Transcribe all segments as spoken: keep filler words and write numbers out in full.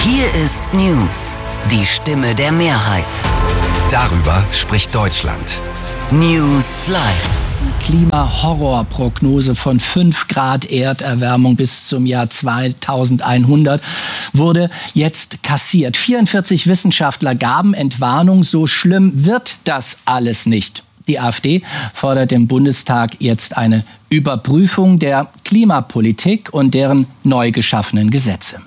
Hier ist News, die Stimme der Mehrheit. Darüber spricht Deutschland. News Live. Klimahorrorprognose von fünf Grad Erderwärmung bis zum Jahr zweitausendeinhundert wurde jetzt kassiert. vierundvierzig Wissenschaftler gaben Entwarnung, so schlimm wird das alles nicht. Die AfD fordert im Bundestag jetzt eine Überprüfung der Klimapolitik und deren neu geschaffenen Gesetze.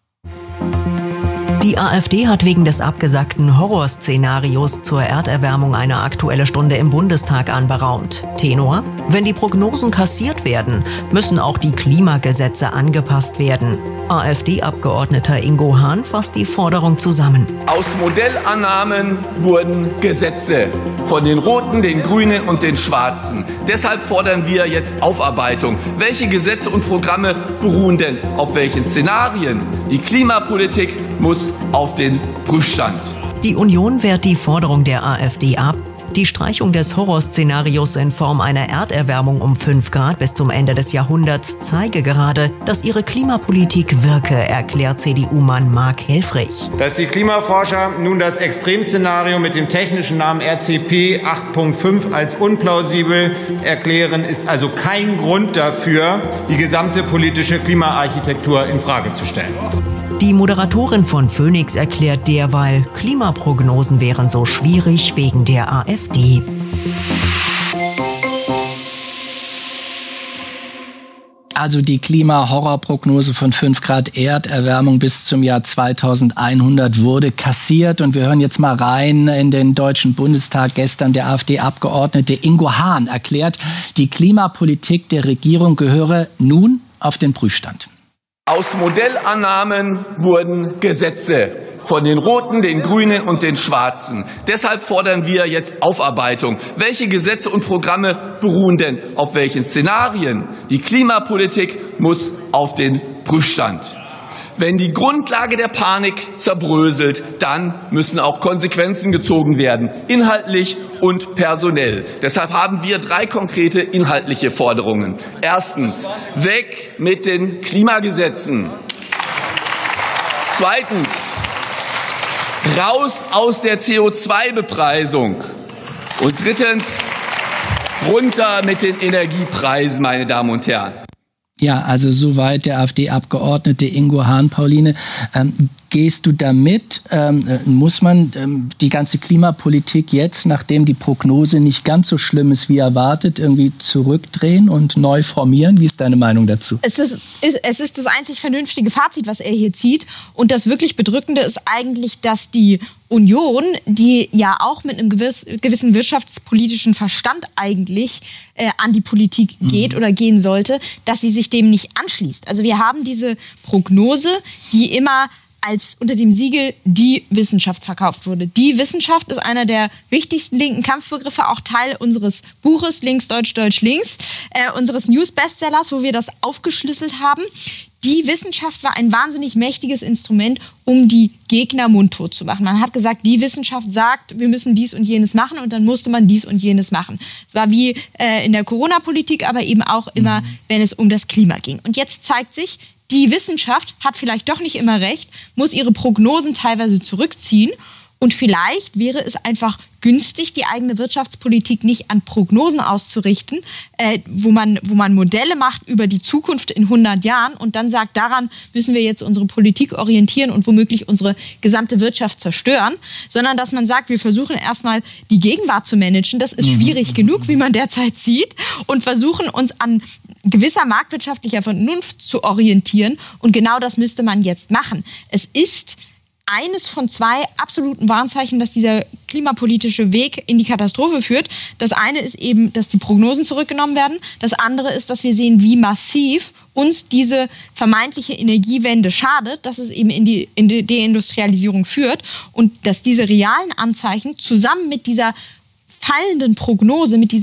Die AfD hat wegen des abgesagten Horrorszenarios zur Erderwärmung eine Aktuelle Stunde im Bundestag anberaumt. Tenor: Wenn die Prognosen kassiert werden, müssen auch die Klimagesetze angepasst werden. AfD-Abgeordneter Ingo Hahn fasst die Forderung zusammen. Aus Modellannahmen wurden Gesetze von den Roten, den Grünen und den Schwarzen. Deshalb fordern wir jetzt Aufarbeitung. Welche Gesetze und Programme beruhen denn auf welchen Szenarien? Die Klimapolitik muss auf den Prüfstand. Die Union wehrt die Forderung der AfD ab. Die Streichung des Horrorszenarios in Form einer Erderwärmung um fünf Grad bis zum Ende des Jahrhunderts zeige gerade, dass ihre Klimapolitik wirke, erklärt C D U-Mann Mark Helfrich. Dass die Klimaforscher nun das Extremszenario mit dem technischen Namen R C P acht Punkt fünf als unplausibel erklären, ist also kein Grund dafür, die gesamte politische Klimaarchitektur in Frage zu stellen. Die Moderatorin von Phoenix erklärt derweil, Klimaprognosen wären so schwierig wegen der AfD. Also die Klimahorrorprognose von fünf Grad Erderwärmung bis zum Jahr zweitausendeinhundert wurde kassiert. Und wir hören jetzt mal rein in den Deutschen Bundestag. Gestern der AfD-Abgeordnete Ingo Hahn erklärt, die Klimapolitik der Regierung gehöre nun auf den Prüfstand. Aus Modellannahmen wurden Gesetze von den Roten, den Grünen und den Schwarzen. Deshalb fordern wir jetzt Aufarbeitung. Welche Gesetze und Programme beruhen denn auf welchen Szenarien? Die Klimapolitik muss auf den Prüfstand. Wenn die Grundlage der Panik zerbröselt, dann müssen auch Konsequenzen gezogen werden, inhaltlich und personell. Deshalb haben wir drei konkrete inhaltliche Forderungen. Erstens, weg mit den Klimagesetzen. Zweitens, raus aus der C O zwei Bepreisung. Und drittens, runter mit den Energiepreisen, meine Damen und Herren. Ja, also soweit der AfD-Abgeordnete Ingo Hahn. Pauline, ähm, gehst du damit? Ähm, muss man ähm, die ganze Klimapolitik jetzt, nachdem die Prognose nicht ganz so schlimm ist wie erwartet, irgendwie zurückdrehen und neu formieren? Wie ist deine Meinung dazu? Es ist, es ist das einzig vernünftige Fazit, was er hier zieht. Und das wirklich Bedrückende ist eigentlich, dass die Union, die ja auch mit einem gewiss, gewissen wirtschaftspolitischen Verstand eigentlich äh, an die Politik geht mhm. oder gehen sollte, dass sie sich dem nicht anschließt. Also wir haben diese Prognose, die immer als unter dem Siegel die Wissenschaft verkauft wurde. Die Wissenschaft ist einer der wichtigsten linken Kampfbegriffe, auch Teil unseres Buches Links, Deutsch, Deutsch, Links, äh, unseres News-Bestsellers, wo wir das aufgeschlüsselt haben. Die Wissenschaft war ein wahnsinnig mächtiges Instrument, um die Gegner mundtot zu machen. Man hat gesagt, die Wissenschaft sagt, wir müssen dies und jenes machen, und dann musste man dies und jenes machen. Es war wie äh, in der Corona-Politik, aber eben auch immer, wenn es um das Klima ging. Und jetzt zeigt sich, die Wissenschaft hat vielleicht doch nicht immer recht, muss ihre Prognosen teilweise zurückziehen. Und vielleicht wäre es einfach günstig, die eigene Wirtschaftspolitik nicht an Prognosen auszurichten, äh, wo man, wo man Modelle macht über die Zukunft in hundert Jahren und dann sagt, daran müssen wir jetzt unsere Politik orientieren und womöglich unsere gesamte Wirtschaft zerstören, sondern dass man sagt, wir versuchen erstmal die Gegenwart zu managen. Das ist schwierig mhm. genug, wie man derzeit sieht, und versuchen uns an gewisser marktwirtschaftlicher Vernunft zu orientieren. Und genau das müsste man jetzt machen. Es ist eines von zwei absoluten Warnzeichen, dass dieser klimapolitische Weg in die Katastrophe führt. Das eine ist eben, dass die Prognosen zurückgenommen werden. Das andere ist, dass wir sehen, wie massiv uns diese vermeintliche Energiewende schadet, dass es eben in die, in die Deindustrialisierung führt und dass diese realen Anzeichen zusammen mit dieser fallenden Prognose, mit dieser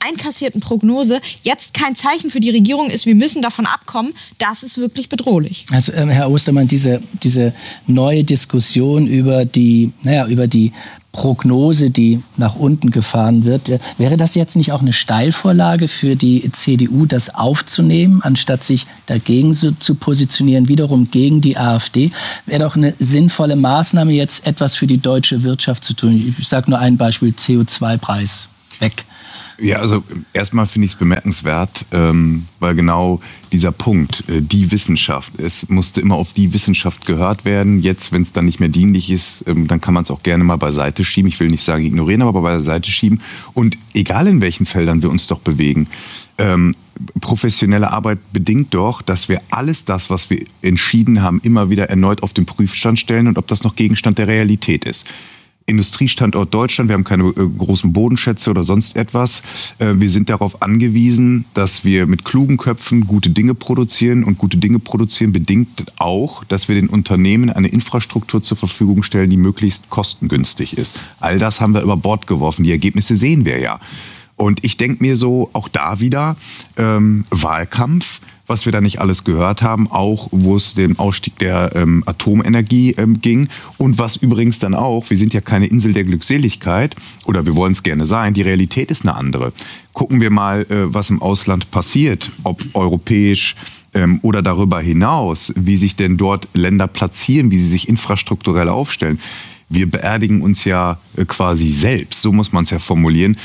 einkassierten Prognose jetzt kein Zeichen für die Regierung ist, wir müssen davon abkommen, das ist wirklich bedrohlich. Also ähm, Herr Ostermann, diese, diese neue Diskussion über die, naja, über die Prognose, die nach unten gefahren wird. Wäre das jetzt nicht auch eine Steilvorlage für die C D U, das aufzunehmen, anstatt sich dagegen so zu positionieren, wiederum gegen die AfD? Wäre doch eine sinnvolle Maßnahme, jetzt etwas für die deutsche Wirtschaft zu tun. Ich sage nur ein Beispiel, C O zwei Preis weg. Ja, also erstmal finde ich es bemerkenswert, ähm, weil genau dieser Punkt, äh, die Wissenschaft, es musste immer auf die Wissenschaft gehört werden. Jetzt, wenn es dann nicht mehr dienlich ist, ähm, dann kann man es auch gerne mal beiseite schieben. Ich will nicht sagen ignorieren, aber beiseite schieben. Und egal in welchen Feldern wir uns doch bewegen, ähm, professionelle Arbeit bedingt doch, dass wir alles das, was wir entschieden haben, immer wieder erneut auf den Prüfstand stellen und ob das noch Gegenstand der Realität ist. Industriestandort Deutschland, wir haben keine äh, großen Bodenschätze oder sonst etwas. Äh, wir sind darauf angewiesen, dass wir mit klugen Köpfen gute Dinge produzieren. Und gute Dinge produzieren bedingt auch, dass wir den Unternehmen eine Infrastruktur zur Verfügung stellen, die möglichst kostengünstig ist. All das haben wir über Bord geworfen. Die Ergebnisse sehen wir ja. Und ich denke mir so, auch da wieder ähm, Wahlkampf, was wir da nicht alles gehört haben, auch wo es den Ausstieg der ähm, Atomenergie ähm, ging und was übrigens dann auch, wir sind ja keine Insel der Glückseligkeit oder wir wollen es gerne sein, die Realität ist eine andere. Gucken wir mal, äh, was im Ausland passiert, ob europäisch ähm, oder darüber hinaus, wie sich denn dort Länder platzieren, wie sie sich infrastrukturell aufstellen. Wir beerdigen uns ja äh, quasi selbst, so muss man es ja formulieren.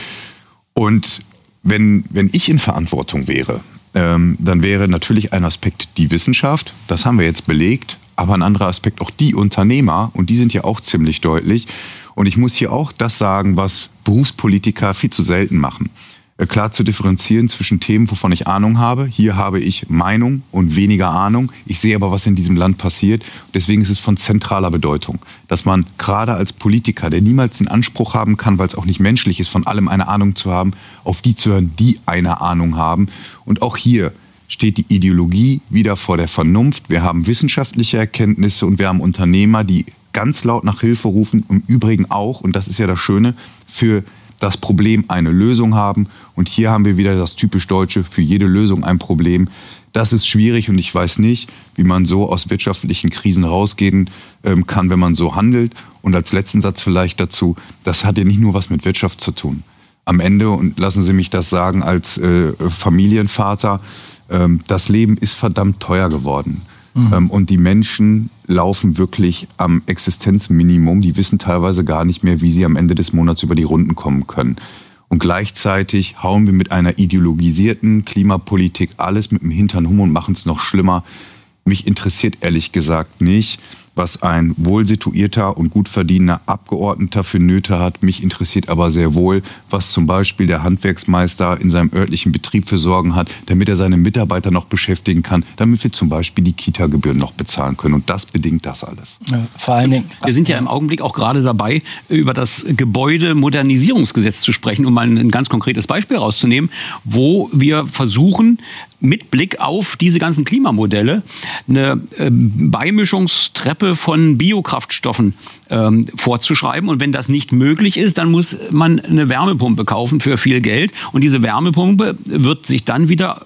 Und wenn, wenn ich in Verantwortung wäre, Ähm, dann wäre natürlich ein Aspekt die Wissenschaft, das haben wir jetzt belegt, aber ein anderer Aspekt auch die Unternehmer und die sind ja auch ziemlich deutlich. Und ich muss hier auch das sagen, was Berufspolitiker viel zu selten machen. Äh, klar zu differenzieren zwischen Themen, wovon ich Ahnung habe. Hier habe ich Meinung und weniger Ahnung. Ich sehe aber, was in diesem Land passiert. Deswegen ist es von zentraler Bedeutung, dass man gerade als Politiker, der niemals den Anspruch haben kann, weil es auch nicht menschlich ist, von allem eine Ahnung zu haben, auf die zu hören, die eine Ahnung haben. Und auch hier steht die Ideologie wieder vor der Vernunft. Wir haben wissenschaftliche Erkenntnisse und wir haben Unternehmer, die ganz laut nach Hilfe rufen, im Übrigen auch, und das ist ja das Schöne, für das Problem eine Lösung haben. Und hier haben wir wieder das typisch Deutsche, für jede Lösung ein Problem. Das ist schwierig und ich weiß nicht, wie man so aus wirtschaftlichen Krisen rausgehen ähm, kann, wenn man so handelt. Und als letzten Satz vielleicht dazu, das hat ja nicht nur was mit Wirtschaft zu tun. Am Ende, und lassen Sie mich das sagen als äh, Familienvater, ähm, das Leben ist verdammt teuer geworden. Mhm. Ähm, und die Menschen laufen wirklich am Existenzminimum. Die wissen teilweise gar nicht mehr, wie sie am Ende des Monats über die Runden kommen können. Und gleichzeitig hauen wir mit einer ideologisierten Klimapolitik alles mit dem Hintern um und machen es noch schlimmer. Mich interessiert ehrlich gesagt nicht, was ein wohlsituierter und gut verdienender Abgeordneter für Nöte hat. Mich interessiert aber sehr wohl, was zum Beispiel der Handwerksmeister in seinem örtlichen Betrieb für Sorgen hat, damit er seine Mitarbeiter noch beschäftigen kann, damit wir zum Beispiel die Kita-Gebühren noch bezahlen können. Und das bedingt das alles. Ja, vor allen Dingen, wir sind ja im Augenblick auch gerade dabei, über das Gebäudemodernisierungsgesetz zu sprechen, um mal ein ganz konkretes Beispiel rauszunehmen, wo wir versuchen, mit Blick auf diese ganzen Klimamodelle eine äh, Beimischungstreppe von Biokraftstoffen ähm, vorzuschreiben. Und wenn das nicht möglich ist, dann muss man eine Wärmepumpe kaufen für viel Geld. Und diese Wärmepumpe wird sich dann wieder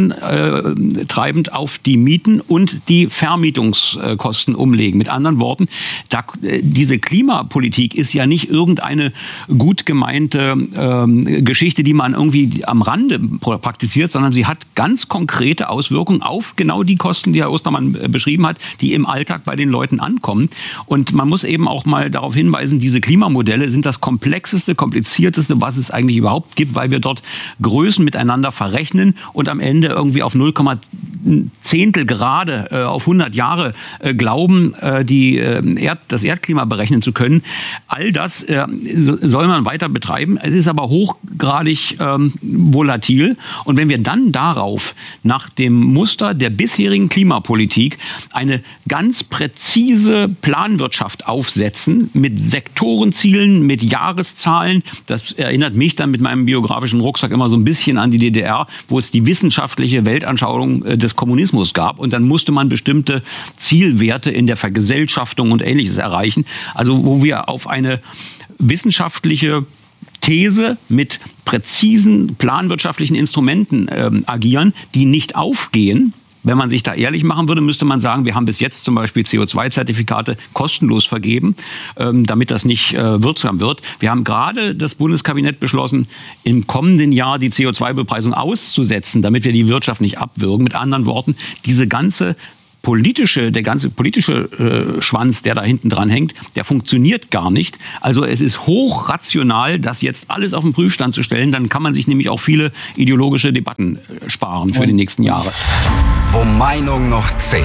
kostentreibend auf die Mieten und die Vermietungskosten umlegen. Mit anderen Worten, da, diese Klimapolitik ist ja nicht irgendeine gut gemeinte ähm, Geschichte, die man irgendwie am Rande praktiziert, sondern sie hat ganz konkrete Auswirkungen auf genau die Kosten, die Herr Ostermann beschrieben hat, die im Alltag bei den Leuten ankommen. Und man muss eben auch mal darauf hinweisen, diese Klimamodelle sind das komplexeste, komplizierteste, was es eigentlich überhaupt gibt, weil wir dort Größen miteinander verrechnen und am Ende irgendwie auf null Komma Zehntel Grade äh, auf hundert Jahre äh, glauben, äh, die, äh, Erd, das Erdklima berechnen zu können. All das äh, soll man weiter betreiben. Es ist aber hochgradig ähm, volatil. Und wenn wir dann darauf nach dem Muster der bisherigen Klimapolitik eine ganz präzise Planwirtschaft aufsetzen mit Sektorenzielen, mit Jahreszahlen. Das erinnert mich dann mit meinem biografischen Rucksack immer so ein bisschen an die D D R, wo es die wissenschaftliche Weltanschauung des Kommunismus gab. Und dann musste man bestimmte Zielwerte in der Vergesellschaftung und Ähnliches erreichen. Also wo wir auf eine wissenschaftliche These mit präzisen planwirtschaftlichen Instrumenten ähm, agieren, die nicht aufgehen. Wenn man sich da ehrlich machen würde, müsste man sagen, wir haben bis jetzt zum Beispiel C O zwei Zertifikate kostenlos vergeben, ähm, damit das nicht äh, wirksam wird. Wir haben gerade das Bundeskabinett beschlossen, im kommenden Jahr die C O zwei Bepreisung auszusetzen, damit wir die Wirtschaft nicht abwürgen. Mit anderen Worten, diese ganze politische, der ganze politische äh, Schwanz, der da hinten dran hängt, der funktioniert gar nicht. Also es ist hochrational, das jetzt alles auf den Prüfstand zu stellen. Dann kann man sich nämlich auch viele ideologische Debatten äh, sparen für die nächsten Jahre. Wo Meinung noch zählt.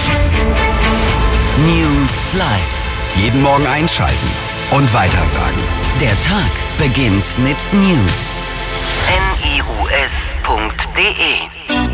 News Live. Jeden Morgen einschalten und weitersagen. Der Tag beginnt mit News. N I U S punkt D E